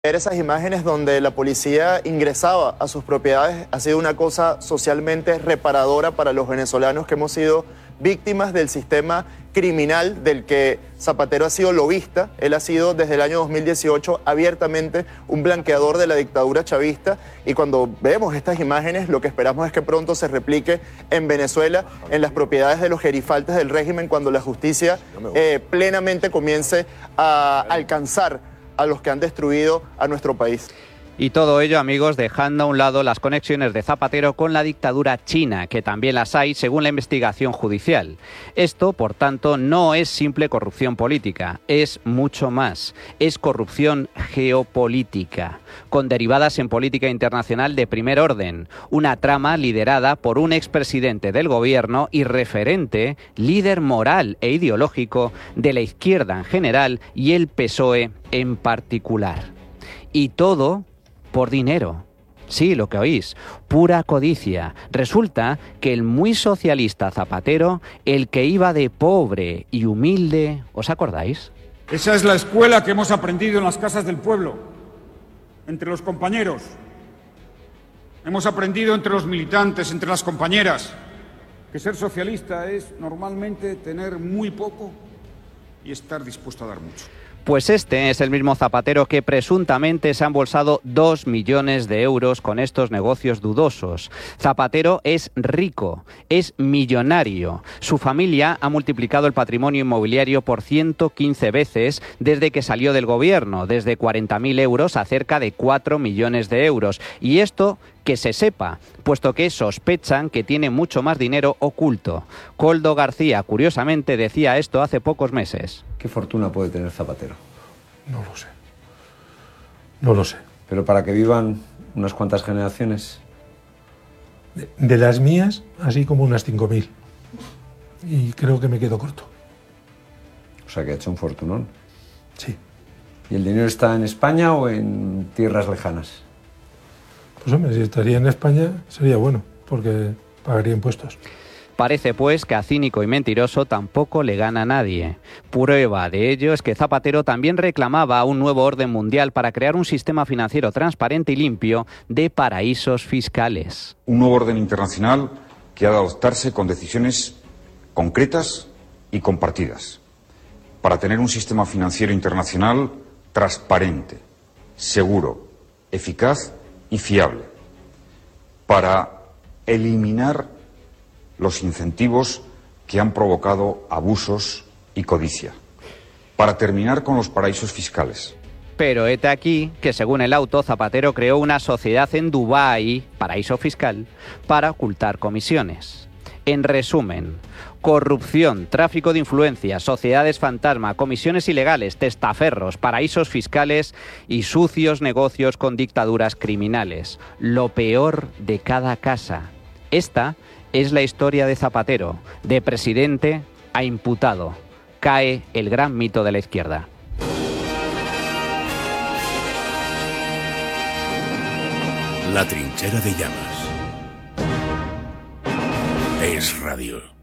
Ver esas imágenes donde la policía ingresaba a sus propiedades ha sido una cosa socialmente reparadora para los venezolanos que hemos sido víctimas del sistema criminal del que Zapatero ha sido lobista. Él ha sido desde el año 2018 abiertamente un blanqueador de la dictadura chavista, y cuando vemos estas imágenes lo que esperamos es que pronto se replique en Venezuela, en las propiedades de los gerifaltes del régimen, cuando la justicia plenamente comience a alcanzar a los que han destruido a nuestro país. Y todo ello, amigos, dejando a un lado las conexiones de Zapatero con la dictadura china, que también las hay según la investigación judicial. Esto, por tanto, no es simple corrupción política, es mucho más. Es corrupción geopolítica, con derivadas en política internacional de primer orden. Una trama liderada por un expresidente del gobierno y referente, líder moral e ideológico de la izquierda en general y el PSOE en particular. Y todo por dinero. Sí, lo que oís, pura codicia. Resulta que el muy socialista Zapatero, el que iba de pobre y humilde, ¿os acordáis? Esa es la escuela que hemos aprendido en las casas del pueblo, entre los compañeros. Hemos aprendido entre los militantes, entre las compañeras, que ser socialista es normalmente tener muy poco y estar dispuesto a dar mucho. Pues este es el mismo Zapatero que presuntamente se ha embolsado 2 millones de euros con estos negocios dudosos. Zapatero es rico, es millonario. Su familia ha multiplicado el patrimonio inmobiliario por 115 veces desde que salió del gobierno, desde 40.000 euros a cerca de 4 millones de euros. Y esto que se sepa, puesto que sospechan que tiene mucho más dinero oculto. Koldo García, curiosamente, decía esto hace pocos meses. ¿Qué fortuna puede tener Zapatero? No lo sé. No lo sé. Pero para que vivan unas cuantas generaciones. De las mías, así como unas 5.000. Y creo que me quedo corto. O sea, que ha hecho un fortunón. Sí. ¿Y el dinero está en España o en tierras lejanas? Pues hombre, si estaría en España sería bueno, porque pagaría impuestos. Parece pues que a cínico y mentiroso tampoco le gana nadie. Prueba de ello es que Zapatero también reclamaba un nuevo orden mundial para crear un sistema financiero transparente y limpio de paraísos fiscales. Un nuevo orden internacional que ha de adoptarse con decisiones concretas y compartidas para tener un sistema financiero internacional transparente, seguro, eficaz y fiable, para eliminar los incentivos que han provocado abusos y codicia, para terminar con los paraísos fiscales. Pero hete aquí que, según el auto, Zapatero creó una sociedad en Dubái, paraíso fiscal, para ocultar comisiones. En resumen, corrupción, tráfico de influencias, sociedades fantasma, comisiones ilegales, testaferros, paraísos fiscales y sucios negocios con dictaduras criminales. Lo peor de cada casa. Esta es la historia de Zapatero, de presidente a imputado. Cae el gran mito de la izquierda. La trinchera de llamas. Es radio.